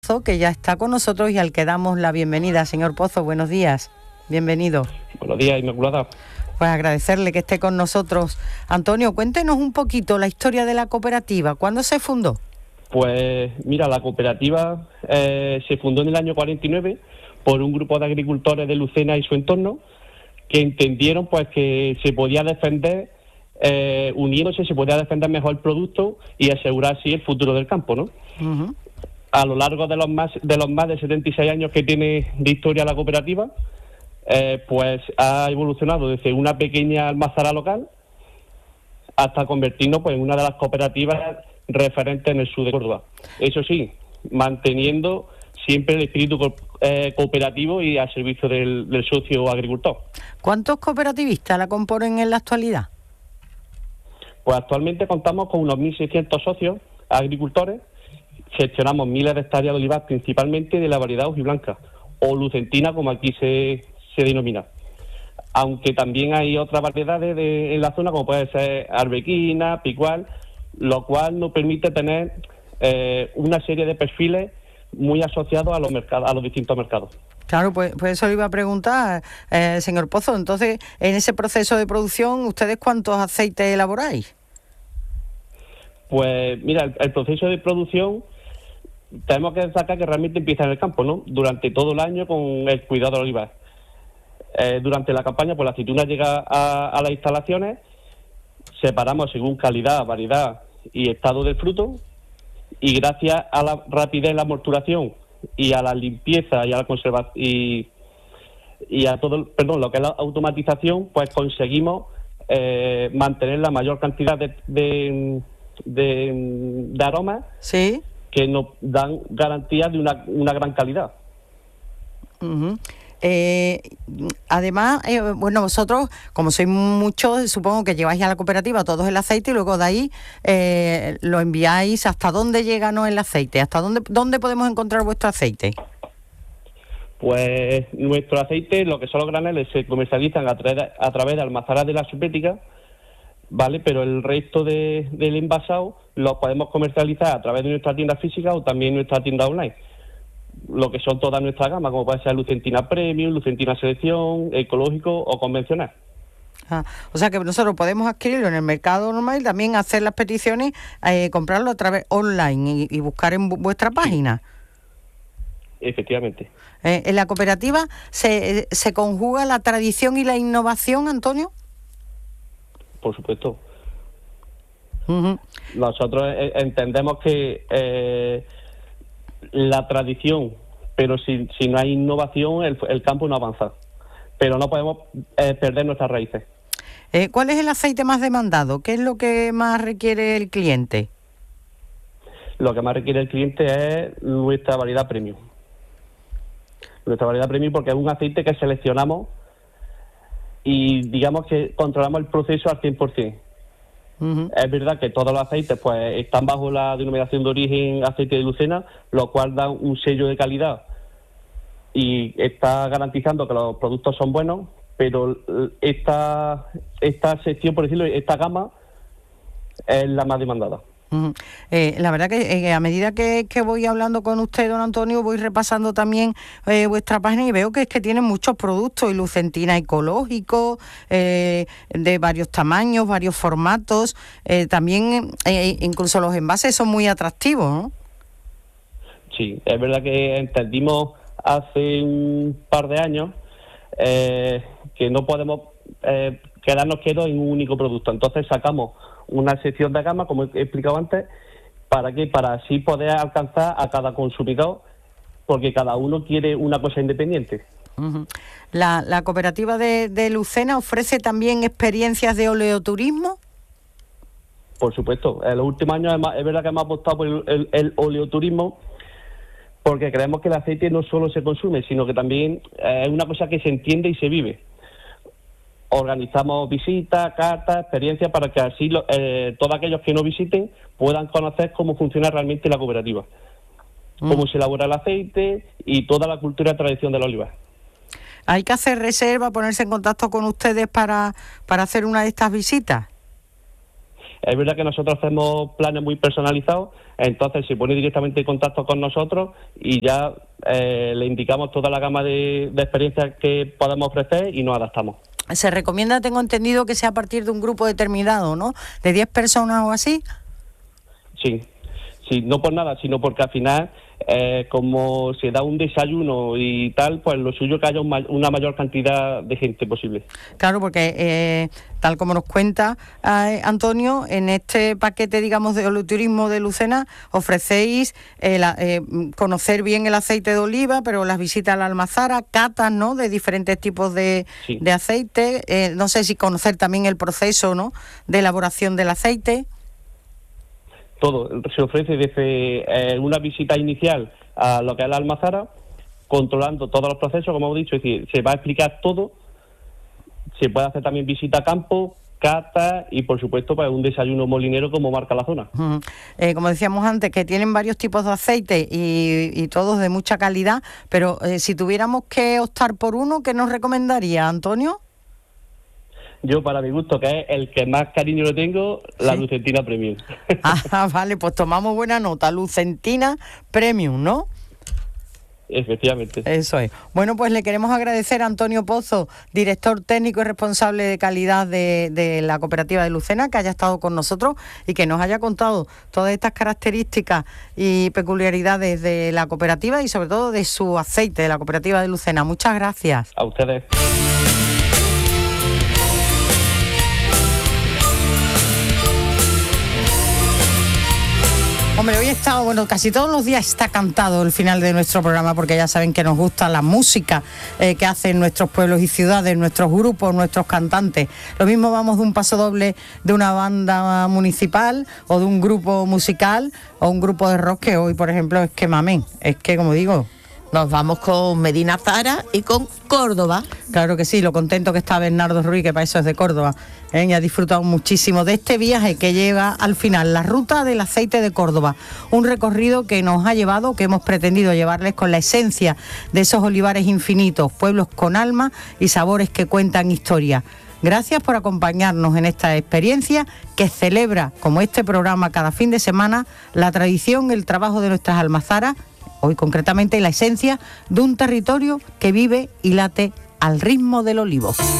Que ya está con nosotros y al que damos la bienvenida. Señor Pozo, buenos días. Bienvenido. Buenos días, Inmaculada. Pues agradecerle que esté con nosotros. Antonio, cuéntenos un poquito la historia de la cooperativa. ¿Cuándo se fundó? Pues mira, la cooperativa se fundó en el año 49 por un grupo de agricultores de Lucena y su entorno que entendieron pues que se podía defender, uniéndose se podía defender mejor el producto y asegurar así el futuro del campo, ¿no? Uh-huh. A lo largo de los más de 76 años que tiene de historia la cooperativa, pues ha evolucionado desde una pequeña almazara local hasta convertirnos pues en una de las cooperativas referentes en el sur de Córdoba. Eso sí, manteniendo siempre el espíritu cooperativo y al servicio del socio agricultor. ¿Cuántos cooperativistas la componen en la actualidad? Pues actualmente contamos con unos 1.600 socios agricultores. Gestionamos miles de hectáreas de olivar, principalmente de la variedad hojiblanca o lucentina, como aquí se denomina. Aunque también hay otras variedades en la zona, como puede ser arbequina, picual, lo cual nos permite tener una serie de perfiles muy asociados a los mercados, a los distintos mercados. Claro, pues eso le iba a preguntar, señor Pozo. Entonces, en ese proceso de producción, ¿ustedes cuántos aceites elaboráis? Pues mira, el proceso de producción tenemos que destacar que realmente empieza en el campo, ¿no? Durante todo el año con el cuidado del olivar. Durante la campaña, pues la aceituna llega a las instalaciones, separamos según calidad, variedad y estado del fruto, y gracias a la rapidez en la morturación y a la limpieza y a la conservación y a todo, lo que es la automatización, pues conseguimos mantener la mayor cantidad de aromas. Sí. Que nos dan garantías de una gran calidad. Uh-huh. Además, bueno, vosotros, como sois muchos, supongo que lleváis a la cooperativa todos el aceite y luego de ahí lo enviáis. ¿Hasta dónde llega el aceite? ¿Hasta dónde podemos encontrar vuestro aceite? Pues nuestro aceite, lo que son los graneles, se comercializan a través de almazaras de la Supética, ¿vale? Pero el resto del envasado lo podemos comercializar a través de nuestra tienda física o también nuestra tienda online. Lo que son todas nuestras gamas, como puede ser Lucentina Premium, Lucentina Selección, ecológico o convencional. O sea que nosotros podemos adquirirlo en el mercado normal y también hacer las peticiones, comprarlo a través online y buscar en vuestra página. Efectivamente. ¿En la cooperativa se conjuga la tradición y la innovación, Antonio? Por supuesto. Uh-huh. Nosotros entendemos que la tradición, pero si no hay innovación, el campo no avanza. Pero no podemos perder nuestras raíces. ¿Cuál es el aceite más demandado? ¿Qué es lo que más requiere el cliente? Lo que más requiere el cliente es nuestra variedad premium. Nuestra variedad premium porque es un aceite que seleccionamos y digamos que controlamos el proceso al 100%. Uh-huh. Es verdad que todos los aceites pues están bajo la denominación de origen aceite de Lucena, lo cual da un sello de calidad y está garantizando que los productos son buenos, pero esta sección, por decirlo, esta gama es la más demandada. Uh-huh. La verdad que a medida que voy hablando con usted, don Antonio, voy repasando también vuestra página y veo que es que tienen muchos productos y lucentina ecológico, de varios tamaños, varios formatos, también incluso los envases son muy atractivos, ¿no? Sí, es verdad que entendimos hace un par de años que no podemos quedarnos quietos en un único producto, entonces sacamos una sección de gama, como he explicado antes, ¿para qué? Para así poder alcanzar a cada consumidor, porque cada uno quiere una cosa independiente. Uh-huh. ¿La cooperativa de Lucena ofrece también experiencias de oleoturismo? Por supuesto. En los últimos años es verdad que hemos apostado por el oleoturismo, porque creemos que el aceite no solo se consume, sino que también es una cosa que se entiende y se vive. Organizamos visitas, cartas, experiencias para que así todos aquellos que no visiten puedan conocer cómo funciona realmente la cooperativa, cómo se elabora el aceite y toda la cultura y tradición del olivar. ¿Hay que hacer reserva, ponerse en contacto con ustedes para hacer una de estas visitas? Es verdad que nosotros hacemos planes muy personalizados, entonces se pone directamente en contacto con nosotros y ya le indicamos toda la gama de experiencias que podemos ofrecer y nos adaptamos. Se recomienda, tengo entendido, que sea a partir de un grupo determinado, ¿no? ¿De 10 personas o así? Sí, no por nada, sino porque al final, como se da un desayuno y tal, pues lo suyo es que haya una mayor cantidad de gente posible. Claro, porque tal como nos cuenta Antonio, en este paquete, digamos, de turismo de Lucena, ofrecéis conocer bien el aceite de oliva, pero las visitas a la almazara, catas, ¿no?, de diferentes tipos de aceite, no sé si conocer también el proceso, ¿no?, de elaboración del aceite. Todo se ofrece desde una visita inicial a lo que es la almazara, controlando todos los procesos, como hemos dicho, es decir, se va a explicar todo, se puede hacer también visita a campo, cata y, por supuesto, pues un desayuno molinero como marca la zona. Como decíamos antes, que tienen varios tipos de aceite y todos de mucha calidad, pero si tuviéramos que optar por uno, ¿qué nos recomendaría, Antonio? Yo, para mi gusto, que es el que más cariño le tengo, la Lucentina Premium. Vale, pues tomamos buena nota, Lucentina Premium, ¿no? Efectivamente. Eso es. Bueno, pues le queremos agradecer a Antonio Pozo, director técnico y responsable de calidad de la cooperativa de Lucena, que haya estado con nosotros y que nos haya contado todas estas características y peculiaridades de la cooperativa y sobre todo de su aceite de la cooperativa de Lucena. Muchas gracias. A ustedes. Hombre, hoy casi todos los días está cantado el final de nuestro programa, porque ya saben que nos gusta la música que hacen nuestros pueblos y ciudades, nuestros grupos, nuestros cantantes. Lo mismo vamos de un paso doble de una banda municipal o de un grupo musical o un grupo de rock, que hoy, por ejemplo, es que mamen, es que, como digo, nos vamos con Medina Zara y con Córdoba. Claro que sí, lo contento que está Bernardo Ruiz, que para eso es de Córdoba. Y ha disfrutado muchísimo de este viaje que lleva al final la ruta del aceite de Córdoba. Un recorrido que nos ha llevado, que hemos pretendido llevarles con la esencia de esos olivares infinitos, pueblos con alma y sabores que cuentan historia. Gracias por acompañarnos en esta experiencia que celebra, como este programa cada fin de semana, la tradición, el trabajo de nuestras almazaras, hoy concretamente la esencia de un territorio que vive y late al ritmo del olivo.